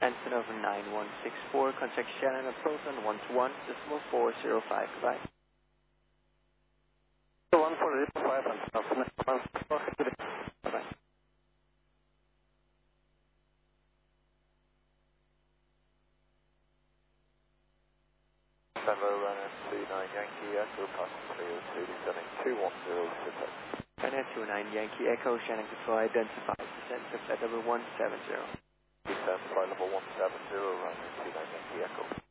Anton over 9164, contact Shannon approach on 121.405. Goodbye. 140.5 and stuff. Bye-bye. Denver running 29 Yankee Echo, passing 302, descending 210 to China 29 Yankee Echo, Shannon Control, identify, descent to flight level 170. Descent flight level 170, running 29 Yankee Echo.